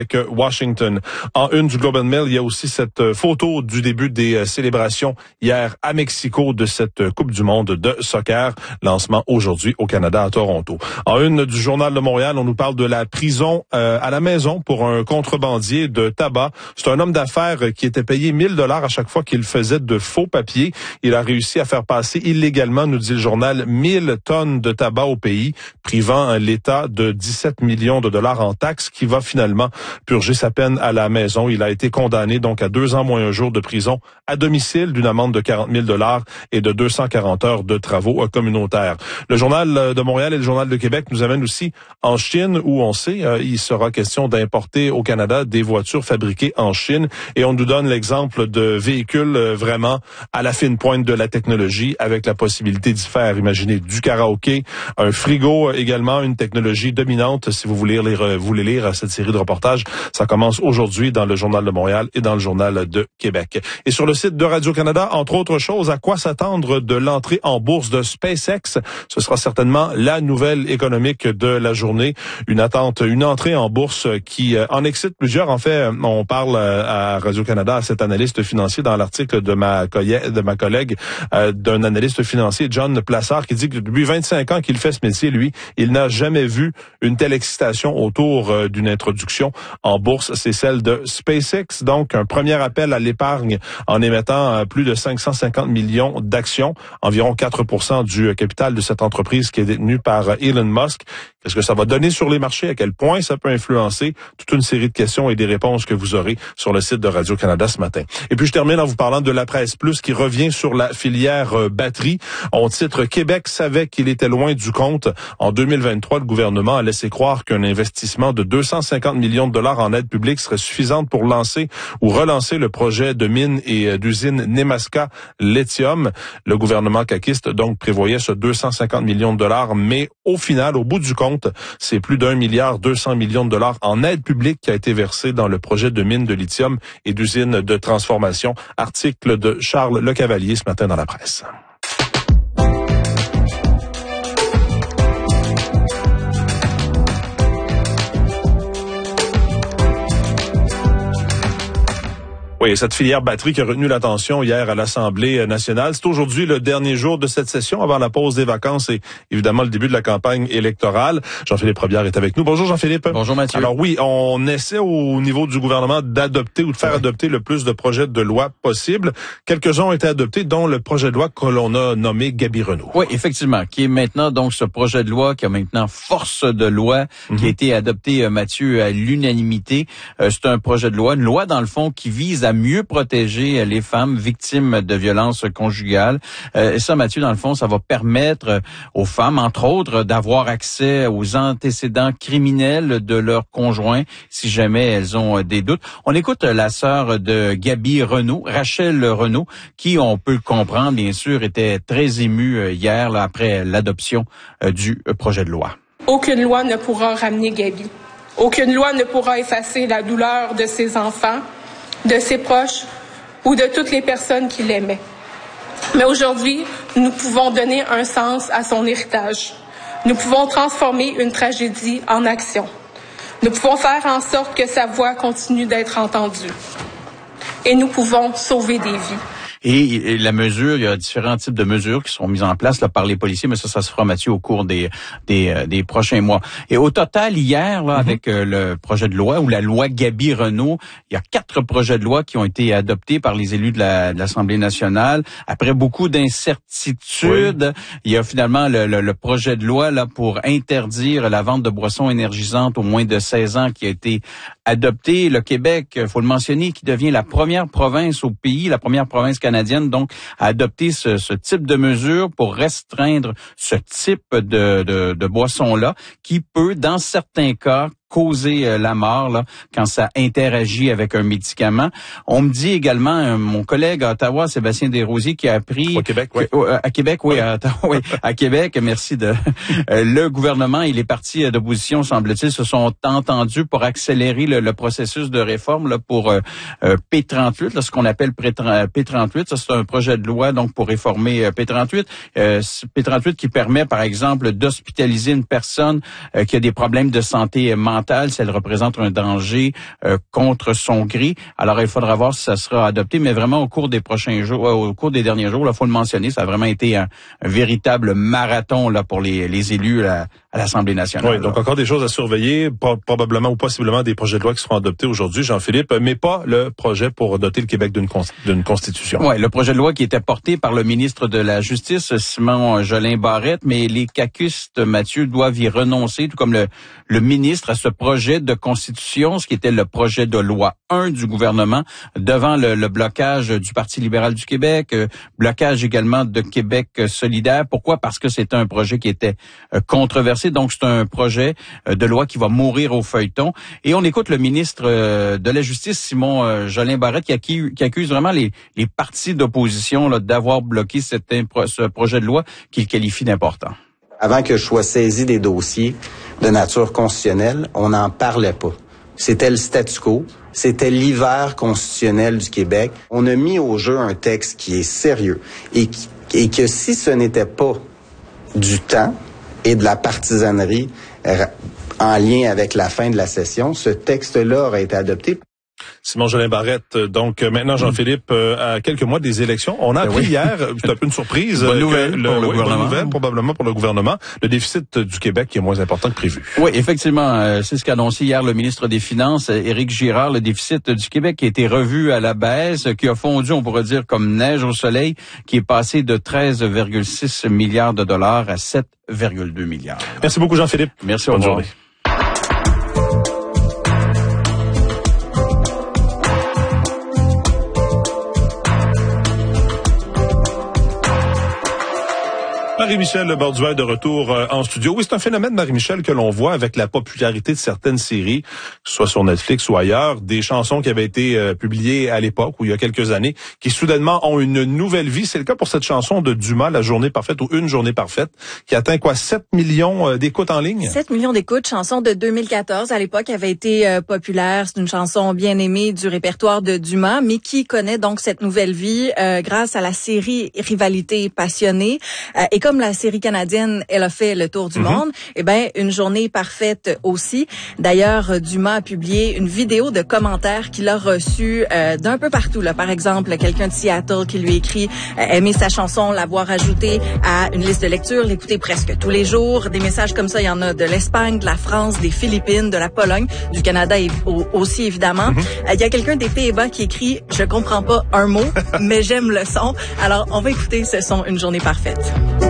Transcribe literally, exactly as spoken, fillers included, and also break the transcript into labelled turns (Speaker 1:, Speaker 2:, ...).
Speaker 1: avec Washington. En une du Globe and Mail, il y a aussi cette photo du début des célébrations hier à Mexico de cette Coupe du monde de soccer. Lancement aujourd'hui au Canada, à Toronto. En une du Journal de Montréal, on nous parle de la prison euh, à la maison pour un contrebandier de tabac. C'est un homme d'affaires qui était payé mille dollars à chaque fois qu'il faisait de faux papiers. Il a réussi à faire passer illégalement, nous dit le journal, mille tonnes de tabac au pays, privant l'État de dix-sept millions de dollars en taxes, qui va finalement purger sa peine à la maison. Il a été condamné donc à deux ans moins un jour de prison à domicile, d'une amende de quarante mille dollars et de deux cent quarante heures de travaux communautaires. Le Journal de Montréal et le Journal de Québec nous amènent aussi en Chine, où on sait euh, il sera question d'importer au Canada des voitures fabriquées en Chine, et on nous donne l'exemple de véhicules euh, vraiment à la fine pointe de la technologie, avec la possibilité d'y faire, imaginez, du karaoké, un frigo également, une technologie dominante. Si vous voulez lire, vous voulez lire cette série de reportages, ça commence aujourd'hui dans le Journal de Montréal et dans le Journal de Québec. Et sur le site de Radio-Canada, entre autres choses, à quoi s'attendre de l'entrée en bourse de SpaceX? Ce sera certainement la nouvelle économique de la journée. Une attente, une entrée en bourse qui euh, en excite plusieurs. En fait, on parle euh, à Radio-Canada, à cet analyste financier, dans l'article de ma, de ma collègue, euh, d'un analyste financier, John Plassard, qui dit que depuis vingt-cinq ans qu'il fait ce métier, lui, il n'a jamais vu une telle excitation autour euh, d'une introduction en bourse. C'est celle de SpaceX. Donc, un premier appel à l'épargne en émettant euh, plus de cinq cent cinquante millions d'actions, environ quatre pour cent du capital de cette entreprise qui est détenue par Elon Musk. Qu'est-ce que ça va donner sur les marchés? À quel point ça peut influencer? Toute une série de questions et des réponses que vous aurez sur le site de Radio-Canada ce matin. Et puis, je termine en vous parlant de la presse plus qui revient sur la filière euh, batterie. On titre « Québec savait qu'il était loin du compte ». En deux mille vingt-trois, le gouvernement a laissé croire qu'un investissement de deux cent cinquante millions de dollars en aide publique serait suffisante pour lancer ou relancer le projet de mine et euh, d'usine Nemaska Lithium. Le gouvernement caquiste donc prévoyait ce deux cent cinquante millions de dollars, mais au final, au bout du compte, c'est plus d'un milliard deux cents millions de dollars en aide publique qui a été versé dans le projet de mine de lithium et d'usine de transformation. Article de Charles Lecavalier ce matin dans la presse. Oui, cette filière batterie qui a retenu l'attention hier à l'Assemblée nationale. C'est aujourd'hui le dernier jour de cette session avant la pause des vacances et évidemment le début de la campagne électorale. Jean-Philippe Robillard est avec nous. Bonjour Jean-Philippe.
Speaker 2: Bonjour Mathieu.
Speaker 1: Alors oui, on essaie au niveau du gouvernement d'adopter ou de faire oui. adopter le plus de projets de loi possible. Quelques-uns ont été adoptés, dont le projet de loi que l'on a nommé Gaby Renault.
Speaker 2: Oui, effectivement, qui est maintenant donc ce projet de loi qui a maintenant force de loi, mm-hmm. qui a été adopté, Mathieu, à l'unanimité. Euh, c'est un projet de loi, une loi dans le fond qui vise à mieux protéger les femmes victimes de violences conjugales. Euh, et ça, Mathieu, dans le fond, ça va permettre aux femmes, entre autres, d'avoir accès aux antécédents criminels de leurs conjoints si jamais elles ont des doutes. On écoute la sœur de Gaby Renault, Rachel Renault, qui, on peut le comprendre, bien sûr, était très émue hier là, après l'adoption euh, du projet de loi.
Speaker 3: Aucune loi ne pourra ramener Gaby. Aucune loi ne pourra effacer la douleur de ses enfants, de ses proches ou de toutes les personnes qui l'aimaient. Mais aujourd'hui, nous pouvons donner un sens à son héritage. Nous pouvons transformer une tragédie en action. Nous pouvons faire en sorte que sa voix continue d'être entendue. Et nous pouvons sauver des vies.
Speaker 2: Et, et la mesure, il y a différents types de mesures qui sont mises en place là, par les policiers, mais ça, ça se fera, Mathieu, au cours des des, euh, des prochains mois. Et au total, hier, là, mm-hmm. avec euh, le projet de loi ou la loi Gaby Renault, il y a quatre projets de loi qui ont été adoptés par les élus de la, de l'Assemblée nationale. Après beaucoup d'incertitudes, oui. il y a finalement le, le, le projet de loi là pour interdire la vente de boissons énergisantes aux moins de seize ans qui a été adopté. Le Québec, il faut le mentionner, qui devient la première province au pays, la première province canadienne, donc, à adopter ce, ce type de mesures pour restreindre ce type de, de, de boisson-là, qui peut, dans certains cas, causer euh, la mort là quand ça interagit avec un médicament. On me dit également, euh, mon collègue à Ottawa, Sébastien Desrosiers, qui a appris...
Speaker 1: Au Québec, oui.
Speaker 2: Que, euh, à Québec, oui, oui. À Ottawa, oui. À Québec, merci de... Euh, le gouvernement et les partis d'opposition, semble-t-il, se sont entendus pour accélérer le, le processus de réforme là, pour euh, euh, P trente-huit, là, ce qu'on appelle P trente-huit. Ça, c'est un projet de loi donc pour réformer euh, P trente-huit. Euh, P trente-huit qui permet, par exemple, d'hospitaliser une personne euh, qui a des problèmes de santé mentale environnementale, si elle représente un danger euh, contre son gré. Alors, il faudra voir si ça sera adopté, mais vraiment au cours des prochains jours, euh, au cours des derniers jours, il faut le mentionner, ça a vraiment été un, un véritable marathon là pour les, les élus là, à l'Assemblée nationale.
Speaker 1: Oui, donc encore des choses à surveiller, probablement ou possiblement des projets de loi qui seront adoptés aujourd'hui, Jean-Philippe, mais pas le projet pour doter le Québec d'une d'une constitution.
Speaker 2: Oui, le projet de loi qui était porté par le ministre de la Justice, Simon Jolin Barrette, mais les caucusistes, Mathieu, doivent y renoncer, tout comme le, le ministre, à ce projet de constitution, ce qui était le projet de loi un du gouvernement, devant le, le blocage du Parti libéral du Québec, euh, blocage également de Québec solidaire. Pourquoi? Parce que c'était un projet qui était euh, controversé. Donc, c'est un projet de loi qui va mourir au feuilleton. Et on écoute le ministre de la Justice, Simon euh, Jolin Barrette, qui accuse, qui accuse vraiment les, les partis d'opposition là, d'avoir bloqué cet, ce projet de loi qu'il qualifie d'important.
Speaker 4: Avant que je sois saisi des dossiers de nature constitutionnelle, on n'en parlait pas. C'était le statu quo. C'était l'hiver constitutionnel du Québec. On a mis au jeu un texte qui est sérieux et, qui, et que si ce n'était pas du temps et de la partisanerie en lien avec la fin de la session, ce texte-là aurait été adopté.
Speaker 1: Simon Jolin Barrette, donc maintenant Jean-Philippe, euh, à quelques mois des élections, on a appris ben oui. hier, c'est un peu une surprise,
Speaker 2: bonne nouvelle
Speaker 1: le,
Speaker 2: pour le
Speaker 1: oui,
Speaker 2: gouvernement,
Speaker 1: bonne nouvelle, probablement pour le gouvernement, le déficit du Québec qui est moins important que prévu.
Speaker 2: Oui, effectivement, euh, c'est ce qu'a annoncé hier le ministre des Finances, Éric Girard, le déficit du Québec qui a été revu à la baisse, qui a fondu, on pourrait dire, comme neige au soleil, qui est passé de treize virgule six milliards de dollars à sept virgule deux milliards.
Speaker 1: Merci beaucoup Jean-Philippe.
Speaker 2: Merci,
Speaker 1: bonne
Speaker 2: au revoir.
Speaker 1: journée. Marie-Michel Borduas de retour euh, en studio. Oui, c'est un phénomène, Marie-Michel, que l'on voit avec la popularité de certaines séries, que ce soit sur Netflix ou ailleurs, des chansons qui avaient été euh, publiées à l'époque ou il y a quelques années, qui soudainement ont une nouvelle vie. C'est le cas pour cette chanson de Dumas, La Journée Parfaite ou Une Journée Parfaite, qui atteint quoi, sept millions euh, d'écoutes en ligne?
Speaker 5: sept millions d'écoutes, chanson de deux mille quatorze. À l'époque, avait été euh, populaire. C'est une chanson bien aimée du répertoire de Dumas, mais qui connaît donc cette nouvelle vie euh, grâce à la série Rivalité passionnée. Euh, et comme la série canadienne, elle a fait le tour du mm-hmm. monde, eh ben Une Journée Parfaite aussi. D'ailleurs, Dumas a publié une vidéo de commentaires qu'il a reçus euh, d'un peu partout. Là. Par exemple, quelqu'un de Seattle qui lui écrit euh, aimer sa chanson, l'avoir ajoutée à une liste de lecture, l'écouter presque tous les jours. Des messages comme ça, il y en a de l'Espagne, de la France, des Philippines, de la Pologne, du Canada et aussi évidemment. Mm-hmm. Euh, il y a quelqu'un des Pays-Bas qui écrit « Je comprends pas un mot, mais j'aime le son ». Alors, on va écouter ce son Une Journée Parfaite.